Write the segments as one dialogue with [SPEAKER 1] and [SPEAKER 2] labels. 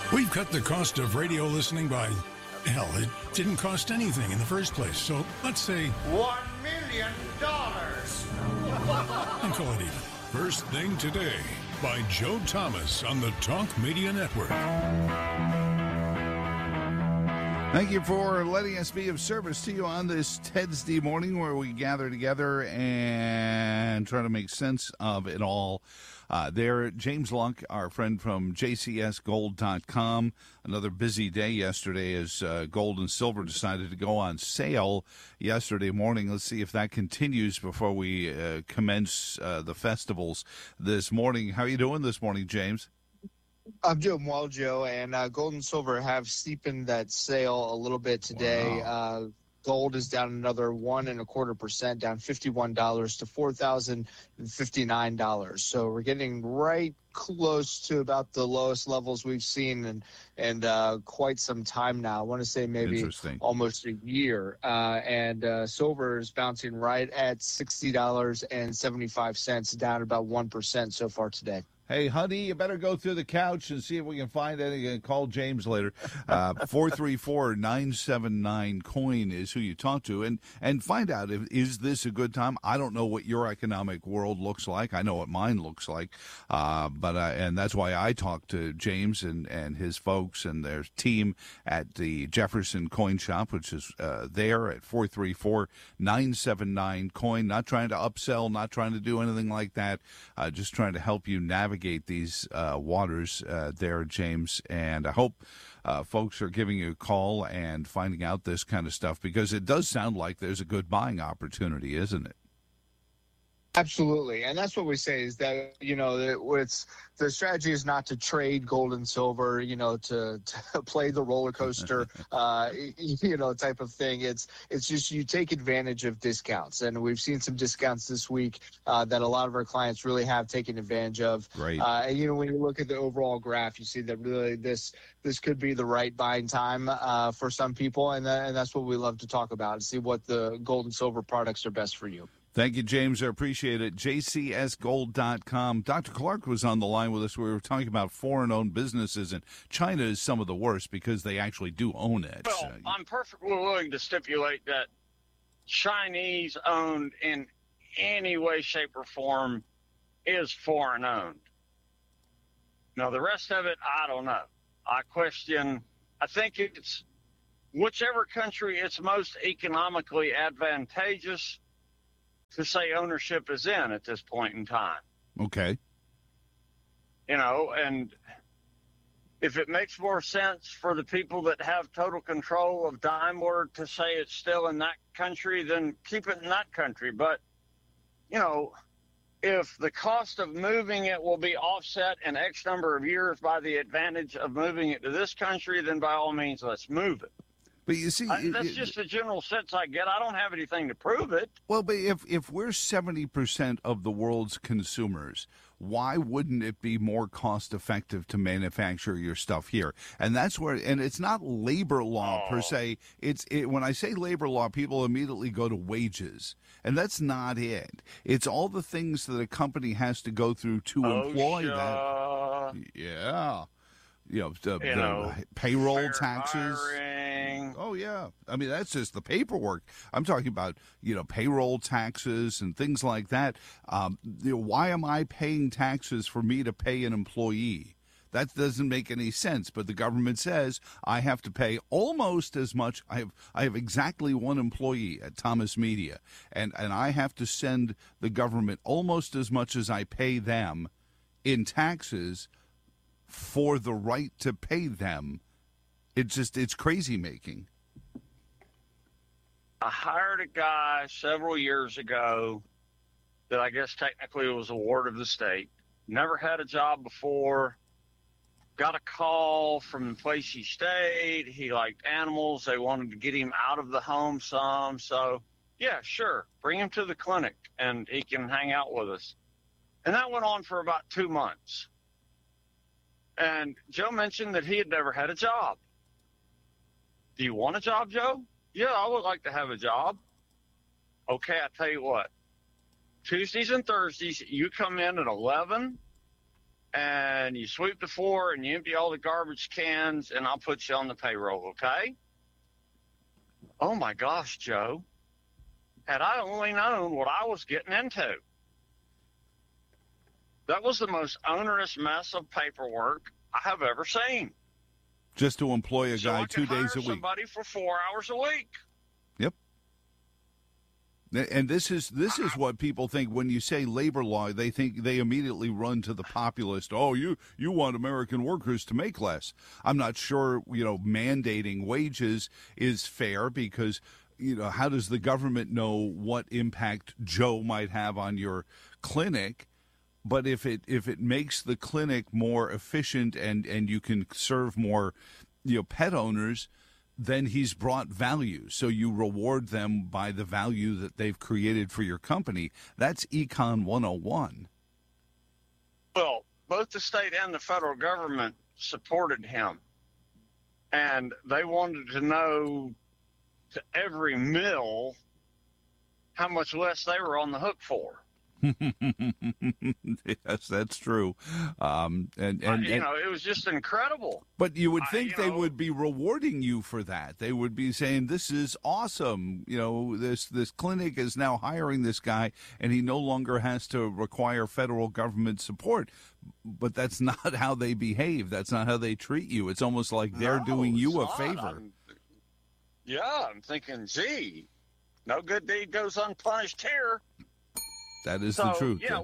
[SPEAKER 1] We've cut the cost of radio listening by, hell, it didn't cost anything in the first place. So let's say
[SPEAKER 2] $1 million.
[SPEAKER 1] and call it even. First Thing Today by Joe Thomas on the Talk Media Network.
[SPEAKER 3] Thank you for letting us be of service to you on this Wednesday morning where we gather together and try to make sense of it all. There, James Luck, our friend from jcsgold.com. Another busy day yesterday as gold and silver decided to go on sale yesterday morning. Let's see if that continues before we commence the festivals this morning. How are you doing this morning, James?
[SPEAKER 4] I'm doing well, Joe, and gold and silver have steepened that sale a little bit today. Wow. Gold is down another 1.25%, down $51 to $4,059. So we're getting right close to about the lowest levels we've seen in quite some time now. I want to say maybe almost a year. And silver is bouncing right at $60.75, down about 1% so far today.
[SPEAKER 3] Hey, honey, you better go through the couch and see if we can find anything. Call James later. 434-979-COIN is who you talk to. And find out, is this a good time? I don't know what your economic world looks like. I know what mine looks like. And that's why I talk to James and his folks and their team at the Jefferson Coin Shop, which is there at 434-979-COIN. Not trying to upsell, not trying to do anything like that. Just trying to help you navigate these waters there, James, and I hope folks are giving you a call and finding out this kind of stuff, because it does sound like there's a good buying opportunity, isn't it?
[SPEAKER 4] Absolutely, and that's what we say is that, the strategy is not to trade gold and silver, to play the roller coaster, type of thing. It's just you take advantage of discounts, and we've seen some discounts this week that a lot of our clients really have taken advantage of.
[SPEAKER 3] Right.
[SPEAKER 4] And when you look at the overall graph, you see that really this could be the right buying time for some people, and that's what we love to talk about and see what the gold and silver products are best for you.
[SPEAKER 3] Thank you, James. I appreciate it. jcsgold.com. Dr. Clark was on the line with us. We were talking about foreign-owned businesses, and China is some of the worst because they actually do own it.
[SPEAKER 5] Well, I'm perfectly willing to stipulate that Chinese-owned in any way, shape, or form is foreign-owned. Now, the rest of it, I don't know. I think it's whichever country it's most economically advantageous to say ownership is in at this point in time.
[SPEAKER 3] Okay.
[SPEAKER 5] And if it makes more sense for the people that have total control of Daimler to say it's still in that country, then keep it in that country. But, if the cost of moving it will be offset in X number of years by the advantage of moving it to this country, then by all means, let's move it.
[SPEAKER 3] But you see,
[SPEAKER 5] that's just the general sense I get. I don't have anything to prove it.
[SPEAKER 3] Well, but if we're 70% of the world's consumers, why wouldn't it be more cost effective to manufacture your stuff here? And that's where, and it's not labor law per se. When I say labor law, people immediately go to wages, and that's not it. It's all the things that a company has to go through to employ that. Yeah. The payroll taxes.
[SPEAKER 5] Hiring.
[SPEAKER 3] Oh, yeah. I mean, that's just the paperwork. I'm talking about, payroll taxes and things like that. Why am I paying taxes for me to pay an employee? That doesn't make any sense. But the government says I have to pay almost as much. I have exactly one employee at Thomas Media, and I have to send the government almost as much as I pay them in taxes for the right to pay them. It's crazy making.
[SPEAKER 5] I hired a guy several years ago that I guess technically was a ward of the state. Never had a job before. Got a call from the place he stayed. He liked animals. They wanted to get him out of the home some. So, yeah, sure. Bring him to the clinic and he can hang out with us. And that went on for about 2 months. And Joe mentioned that he had never had a job. Do you want a job, Joe? Yeah, I would like to have a job. Okay, I tell you what. Tuesdays and Thursdays, you come in at 11, and you sweep the floor and you empty all the garbage cans, and I'll put you on the payroll, okay? Oh, my gosh, Joe. Had I only known what I was getting into. That was the most onerous mess of paperwork I have ever seen.
[SPEAKER 3] Just to employ a
[SPEAKER 5] So
[SPEAKER 3] guy
[SPEAKER 5] I
[SPEAKER 3] 2
[SPEAKER 5] could hire
[SPEAKER 3] days a week.
[SPEAKER 5] somebody for 4 hours a week.
[SPEAKER 3] Yep. And this is what people think when you say labor law. They think they immediately run to the populist. Oh, you want American workers to make less. I'm not sure, mandating wages is fair because, how does the government know what impact Joe might have on your clinic? But if it makes the clinic more efficient and you can serve more, pet owners, then he's brought value. So you reward them by the value that they've created for your company. That's Econ 101.
[SPEAKER 5] Well, both the state and the federal government supported him. And they wanted to know to every mill how much less they were on the hook for.
[SPEAKER 3] Yes, that's true.
[SPEAKER 5] It was just incredible.
[SPEAKER 3] But you would think they would be rewarding you for that. They would be saying, "This is awesome. This clinic is now hiring this guy, and he no longer has to require federal government support." But that's not how they behave. That's not how they treat you. It's almost like they're doing you a favor.
[SPEAKER 5] I'm thinking, gee, no good deed goes unpunished here.
[SPEAKER 3] That is the truth.
[SPEAKER 5] Yeah,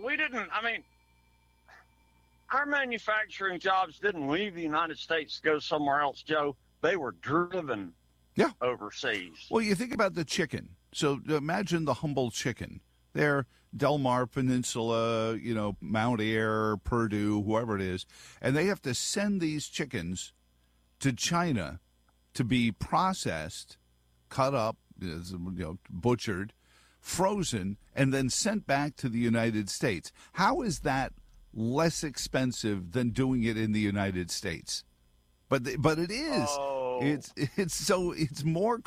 [SPEAKER 5] our manufacturing jobs didn't leave the United States to go somewhere else, Joe. They were driven overseas.
[SPEAKER 3] Well, you think about the chicken. So imagine the humble chicken. They're Delmar Peninsula, Mount Ayr, Purdue, whoever it is. And they have to send these chickens to China to be processed, cut up, butchered, frozen, and then sent back to the United States. How is that less expensive than doing it in the United States? But it is.
[SPEAKER 5] Oh.
[SPEAKER 3] It's more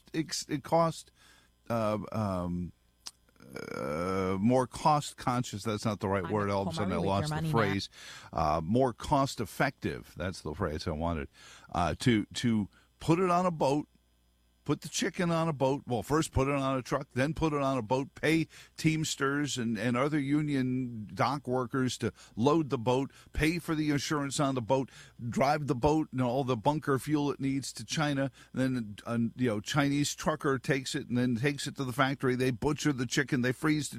[SPEAKER 3] more cost conscious. That's not the right word. All of a sudden I lost the phrase. More cost effective. That's the phrase I wanted. To put it on a boat. Put the chicken on a boat. Well, first put it on a truck, then put it on a boat. Pay Teamsters and other union dock workers to load the boat. Pay for the insurance on the boat. Drive the boat and all the bunker fuel it needs to China. Then Chinese trucker takes it and then takes it to the factory. They butcher the chicken. They freeze the